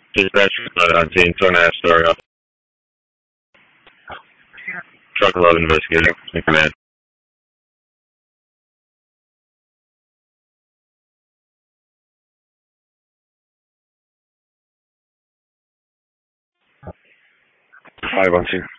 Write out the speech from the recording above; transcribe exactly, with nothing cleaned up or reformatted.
Dispatch uh, team, two and a half story up. Truck eleven investigating. In command. Five one two.